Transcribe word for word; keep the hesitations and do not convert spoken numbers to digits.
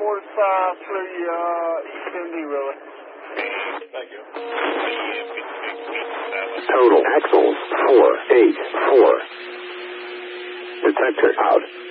four five three uh, East Indy Road. Thank you. Total axles four eight four. Detector out.